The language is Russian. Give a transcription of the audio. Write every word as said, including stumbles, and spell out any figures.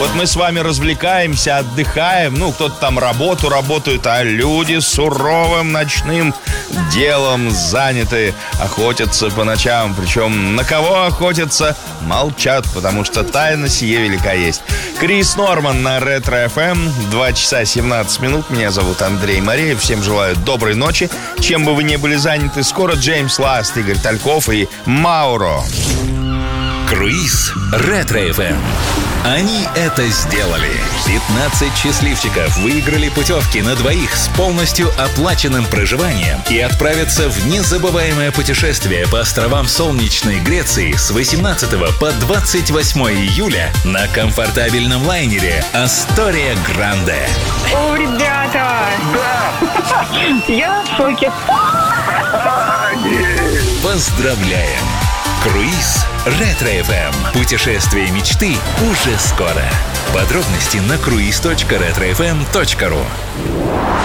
Вот мы с вами развлекаемся, отдыхаем. Ну, кто-то там работу работает, а люди суровым ночным делом заняты. Охотятся по ночам. Причем на кого охотятся, молчат, потому что тайна сие велика есть. Крис Норман на Ретро эф эм. два часа семнадцать минут. Меня зовут Андрей Мареев. Всем желаю доброй ночи. Чем бы вы ни были заняты, скоро Джеймс Ласт, Игорь Тальков и Мауро. Круиз Ретро эф эм. Они это сделали. пятнадцать счастливчиков выиграли путевки на двоих с полностью оплаченным проживанием и отправятся в незабываемое путешествие по островам солнечной Греции с восемнадцатого по двадцать восьмое июля на комфортабельном лайнере Астория Гранде. О, ребята! Да! Я в шоке. Поздравляем! Круиз Ретро эф эм. Путешествие мечты уже скоро. Подробности на круиз точка ретро эф эм точка ру.